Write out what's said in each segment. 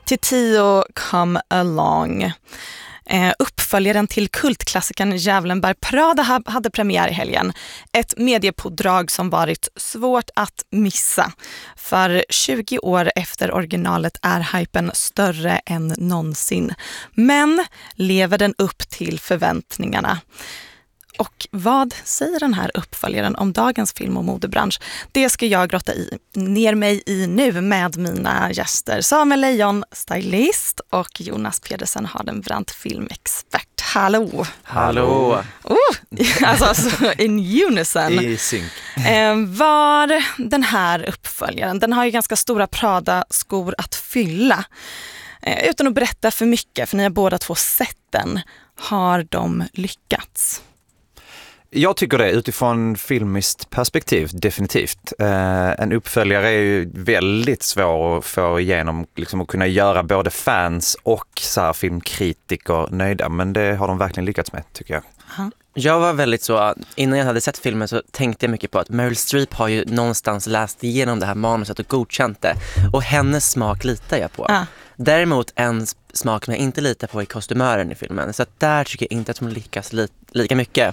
Tio Come Along. Uppföljaren till kultklassikern Djävulen bär Prada hade premiär i helgen. Ett mediepådrag som varit svårt att missa. För 20 år efter originalet är hypen större än någonsin. Men lever den upp till förväntningarna? Och vad säger den här uppföljaren om dagens film- och modebransch? Det ska jag grotta ner mig i nu med mina gäster. Samuel Lejon, stylist, och Jonas Pedersen, Hardenbrandt, filmexpert. Hallå! Hallå! Alltså in unison. I synk. Var den här uppföljaren, den har ju ganska stora Prada-skor att fylla. Utan att berätta för mycket, för ni har båda två sett den. Har de lyckats? Jag tycker det utifrån filmiskt perspektiv, definitivt. En uppföljare är ju väldigt svår att få igenom, liksom att kunna göra både fans och så här, filmkritiker nöjda. Men det har de verkligen lyckats med, tycker jag. Aha. Jag var väldigt så, innan jag hade sett filmen så tänkte jag mycket på att Meryl Streep har ju någonstans läst igenom det här manuset och godkänt det. Och hennes smak litar jag på. Ja. Däremot en smak som jag inte litar på är kostymören i filmen. Så att där tycker jag inte att hon lyckas lika mycket.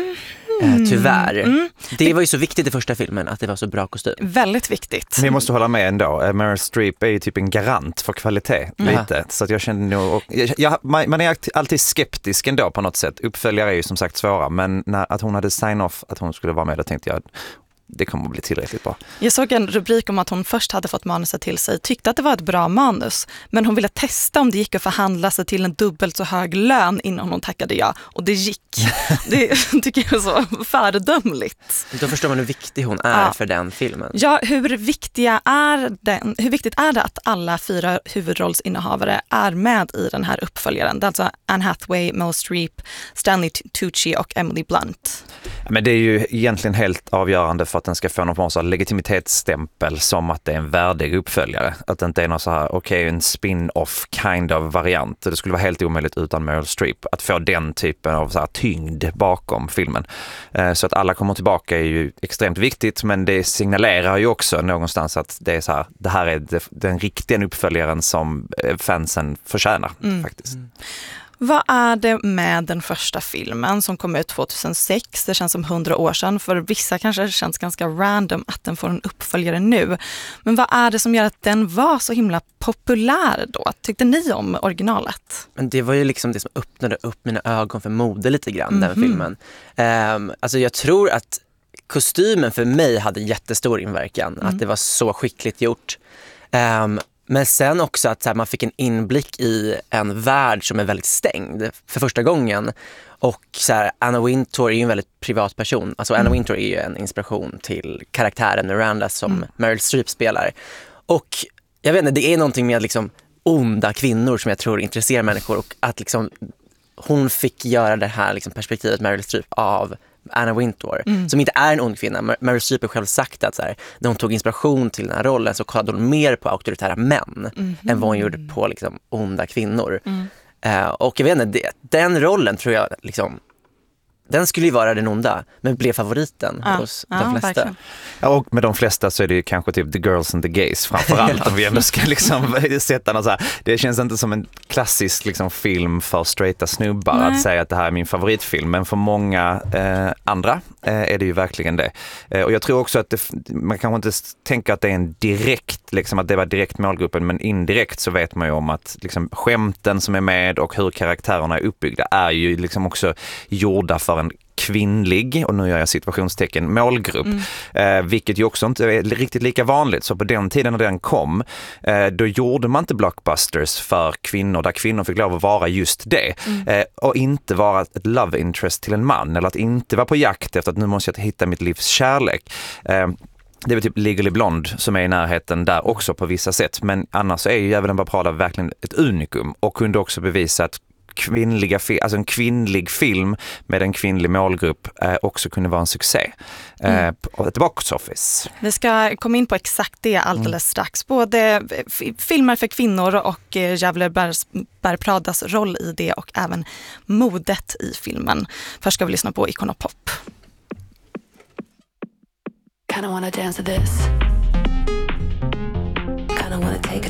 Tyvärr. Det var ju så viktigt i första filmen att det var så bra kostym. Väldigt viktigt. Men jag måste hålla med ändå. Meryl Streep är ju typ en garant för kvalitet lite. Så att jag kände nog... man är alltid skeptisk ändå på något sätt. Uppföljare är ju som sagt svåra. Men att hon hade sign-off att hon skulle vara med, då tänkte jag... Det kommer att bli tillräckligt bra. Jag såg en rubrik om att hon först hade fått manuset till sig, tyckte att det var ett bra manus, men hon ville testa om det gick att förhandla sig till en dubbelt så hög lön innan hon tackade ja. Och det gick. Det tycker jag är så föredömligt. Då förstår man hur viktig hon är för den filmen. Ja, hur viktigt är det att alla 4 huvudrollsinnehavare är med i den här uppföljaren? Det är alltså Anne Hathaway, Meryl Streep, Stanley Tucci och Emily Blunt. Men det är ju egentligen helt avgörande för att den ska få någon form av legitimitetsstämpel som att det är en värdig uppföljare. Att det inte är någon så här, en spin-off kind of variant. Det skulle vara helt omöjligt utan Meryl Streep att få den typen av så här tyngd bakom filmen. Så att alla kommer tillbaka är ju extremt viktigt, men det signalerar ju också någonstans att det är så här, det här är den riktiga uppföljaren som fansen förtjänar faktiskt. Vad är det med den första filmen som kom ut 2006? Det känns som 100 år sedan. För vissa kanske det känns ganska random att den får en uppföljare nu. Men vad är det som gör att den var så himla populär då? Tyckte ni om originalet? Men det var ju liksom det som öppnade upp mina ögon för mode lite grann, den filmen. Alltså jag tror att kostymen för mig hade jättestor inverkan. Att det var så skickligt gjort. Men sen också att så här, man fick en inblick i en värld som är väldigt stängd för första gången. Och så här, Anna Wintour är ju en väldigt privat person. Alltså Anna Wintour är ju en inspiration till karaktären Miranda som Meryl Streep spelar. Och jag vet inte, det är någonting med liksom onda kvinnor som jag tror intresserar människor. Och att liksom hon fick göra det här liksom perspektivet Meryl Streep av Anna Wintour, som inte är en ond kvinna. Meryl Streep har själv sagt att så här, när hon tog inspiration till den här rollen så kollade hon mer på auktoritära män än vad hon gjorde på liksom onda kvinnor. Och jag vet inte, den rollen tror jag liksom, den skulle ju vara den onda, men blev favoriten hos de flesta. Verkligen. Ja, och med de flesta så är det ju kanske typ The Girls and the Gays framförallt, om vi ändå ska liksom sätta något så här. Det känns inte som en klassisk liksom film för straighta snubbar att säga att det här är min favoritfilm, men för många andra är det ju verkligen det. Och jag tror också att man kanske inte tänker att det är en direkt, liksom att det var direkt målgruppen, men indirekt så vet man ju om att liksom skämten som är med och hur karaktärerna är uppbyggda är ju liksom också gjorda för en kvinnlig, och nu gör jag situationstecken, målgrupp. Vilket ju också inte är riktigt lika vanligt. Så på den tiden när den kom, då gjorde man inte blockbusters för kvinnor där kvinnor fick lov att vara just det. Och inte vara ett love interest till en man, eller att inte vara på jakt efter att nu måste jag hitta mitt livs kärlek. Det är väl typ Legally Blonde som är i närheten där också på vissa sätt. Men annars är ju Djävulen bär Prada verkligen ett unikum, och kunde också bevisa att en kvinnlig film med en kvinnlig målgrupp också kunde vara en succé på ett box office. Vi ska komma in på exakt det alldeles strax. Både filmer för kvinnor och Djävulen bär Pradas roll i det, och även modet i filmen. Först ska vi lyssna på Iconopop. Kinda wanna dance to this. Kinda wanna take a